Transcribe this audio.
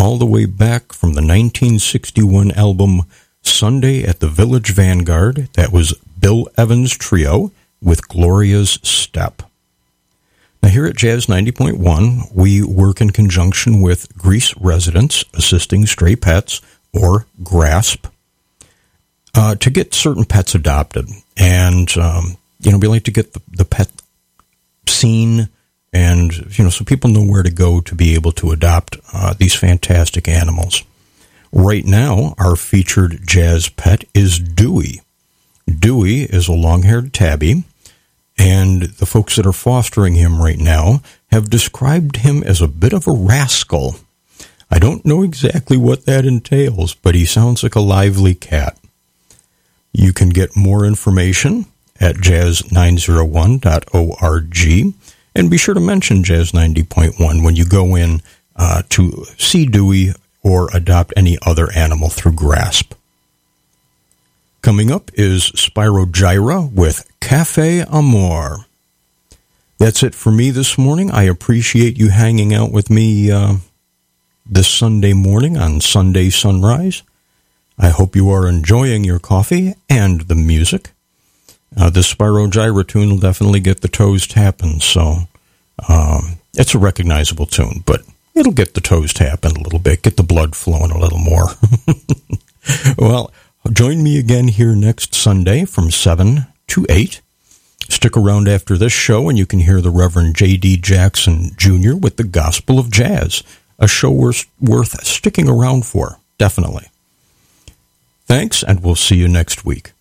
all the way back from the 1961 album Sunday at the Village Vanguard. That was Bill Evans Trio with Gloria's Step. Now here at Jazz 90.1, we work in conjunction with Greece Residents Assisting Stray Pets, or GRASP, to get certain pets adopted. And, we like to get the pet seen and, so people know where to go to be able to adopt these fantastic animals. Right now, our featured jazz pet is Dewey. Dewey is a long-haired tabby, and the folks that are fostering him right now have described him as a bit of a rascal. I don't know exactly what that entails, but he sounds like a lively cat. You can get more information at jazz901.org, and be sure to mention Jazz 90.1 when you go in to see Dewey or adopt any other animal through GRASP. Coming up is Spirogyra with Cafe Amor. That's it for me this morning. I appreciate you hanging out with me this Sunday morning on Sunday Sunrise. I hope you are enjoying your coffee and the music. The Spirogyra tune will definitely get the toes tapping, so it's a recognizable tune, but it'll get the toes tapping a little bit, get the blood flowing a little more. Well, join me again here next Sunday from 7 to 8. Stick around after this show and you can hear the Reverend J.D. Jackson Jr. with the Gospel of Jazz, a show worth sticking around for, definitely. Thanks, and we'll see you next week.